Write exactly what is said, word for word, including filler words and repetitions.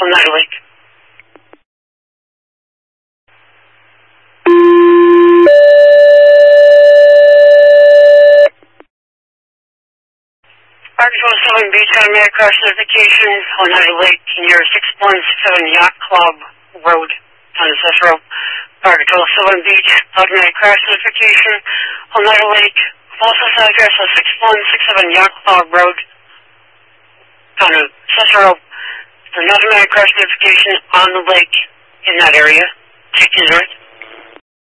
Oneida Lake. Arkansas Southern Beach automatic crash notification, Oneida Lake near six one six seven Yacht Club Road, on the Cicero. Arkansas Southern Beach automatic crash notification, Oneida Lake, false address of six one six seven Yacht Club Road, on the Cicero. There's an automatic crash notification on the lake in that area. Take to the north.